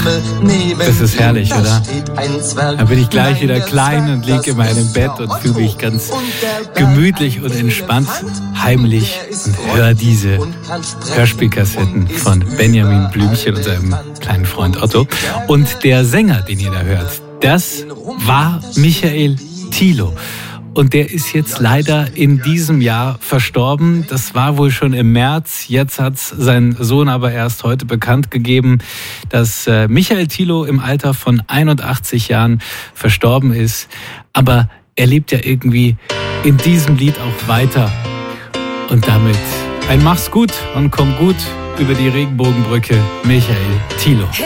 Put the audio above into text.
Das ist herrlich, oder? Da bin ich gleich wieder klein und liege in meinem Bett und fühle mich ganz gemütlich und entspannt heimlich und höre diese Hörspielkassetten von Benjamin Blümchen und seinem kleinen Freund Otto. Und der Sänger, den ihr da hört, das war Michael Thiele. Und der ist jetzt leider in diesem Jahr verstorben. Das war wohl schon im März. Jetzt hat sein Sohn aber erst heute bekannt gegeben, dass Michael Thiele im Alter von 81 Jahren verstorben ist. Aber er lebt ja irgendwie in diesem Lied auch weiter. Und damit ein Mach's gut und komm gut über die Regenbogenbrücke, Michael Thiele.